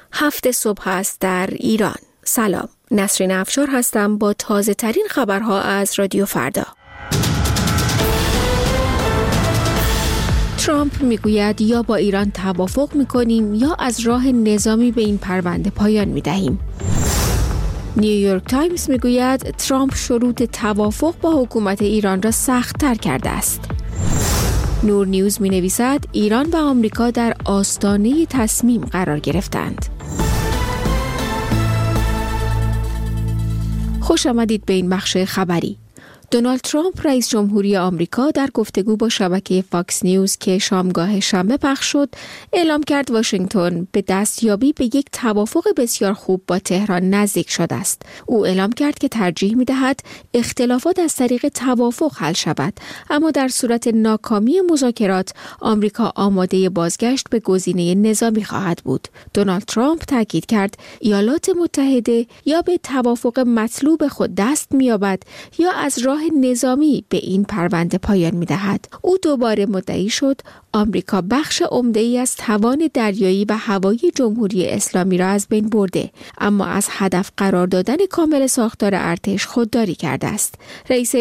7 صبح است در ایران. سلام، نسرین افشار هستم با تازه ترین خبرها از رادیو فردا. ترامپ میگوید یا با ایران توافق میکنیم یا از راه نظامی به این پرونده پایان میدهیم. نیویورک تایمز میگوید ترامپ شروط توافق با حکومت ایران را سخت‌تر کرده است. نور نیوز مینویسد ایران و آمریکا در آستانه تصمیم قرار گرفتند. خوش آمدید به این بخش خبری. دونالد ترامپ رئیس جمهوری آمریکا در گفتگو با شبکه فاکس نیوز که شامگاه شنبه پخش شد، اعلام کرد واشنگتن به دستیابی به یک توافق بسیار خوب با تهران نزدیک شده است. او اعلام کرد که ترجیح می‌دهد اختلافات از طریق توافق حل شود، اما در صورت ناکامی مذاکرات، آمریکا آماده بازگشت به گزینه نظامی خواهد بود. دونالد ترامپ تاکید کرد ایالات متحده یا به توافق مطلوب خود دست می‌یابد یا از راه نظامی به این پرونده پایان می‌دهد. او دوباره مدعی شد آمریکا بخش عمده‌ای از توان دریایی و هوایی جمهوری اسلامی را از بین برده، اما از هدف قرار دادن کامل ساختار ارتش خودداری کرده است. رئیس